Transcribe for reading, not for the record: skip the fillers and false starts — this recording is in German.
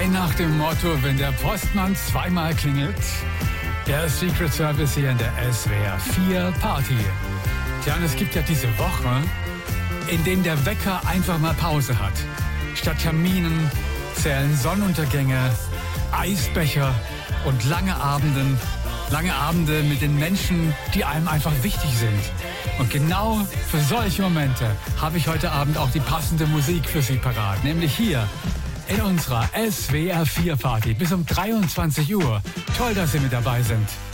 Frei nach dem Motto, wenn der Postmann zweimal klingelt. Der Secret Service hier in der SWR 4 Party. Tja, und es gibt ja diese Woche, in denen der Wecker einfach mal Pause hat. Statt Terminen zählen Sonnenuntergänge, Eisbecher und lange Abende mit den Menschen, die einem einfach wichtig sind. Und genau für solche Momente habe ich heute Abend auch die passende Musik für Sie parat. Nämlich hier in unserer SWR 4 Party bis um 23 Uhr. Toll, dass Sie mit dabei sind.